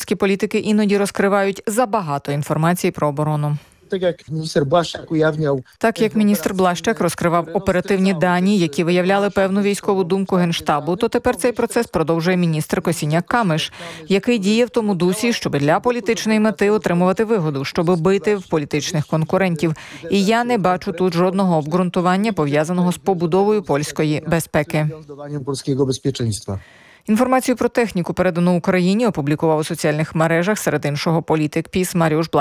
польські політики іноді розкривають забагато інформації про оборону. Так як міністр Блащак розкривав оперативні дані, які виявляли певну військову думку Генштабу, то тепер цей процес продовжує міністр Косіняк-Камиш, який діє в тому дусі, щоб для політичної мети отримувати вигоду, щоб бити в політичних конкурентів. І я не бачу тут жодного обґрунтування, пов'язаного з побудовою польської безпеки. Інформацію про техніку, передану Україні, опублікував у соціальних мережах, серед іншого політик ПіС Маріуш Блащак.